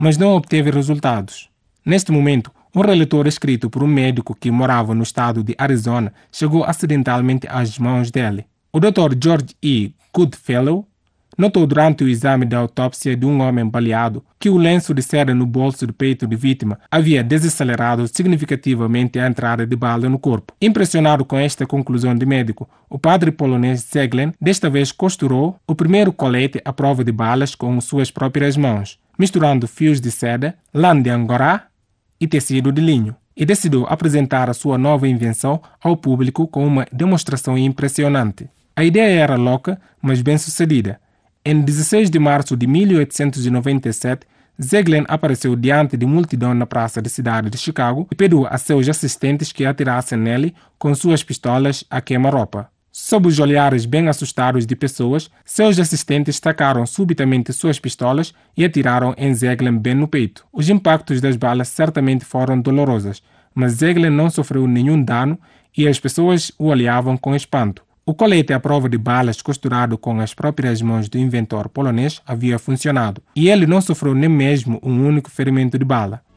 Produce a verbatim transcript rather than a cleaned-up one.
mas não obteve resultados. Neste momento, um relatório escrito por um médico que morava no estado de Arizona chegou acidentalmente às mãos dele. O doutor George E. Goodfellow notou durante o exame de autópsia de um homem baleado que o lenço de seda no bolso do peito de vítima havia desacelerado significativamente a entrada de bala no corpo. Impressionado com esta conclusão de médico, o padre polonês Zeglen desta vez costurou o primeiro colete à prova de balas com suas próprias mãos, misturando fios de seda, lã de angorá e tecido de linho, e decidiu apresentar a sua nova invenção ao público com uma demonstração impressionante. A ideia era louca, mas bem-sucedida. Em dezesseis de março de mil oitocentos e noventa e sete, Zeglen apareceu diante de multidão na praça da cidade de Chicago e pediu a seus assistentes que atirassem nele com suas pistolas a queima-roupa. Sob os olhares bem assustados de pessoas, seus assistentes tacaram subitamente suas pistolas e atiraram em Zeglen bem no peito. Os impactos das balas certamente foram dolorosos, mas Zeglen não sofreu nenhum dano e as pessoas o olhavam com espanto. O colete à prova de balas costurado com as próprias mãos do inventor polonês havia funcionado, e ele não sofreu nem mesmo um único ferimento de bala.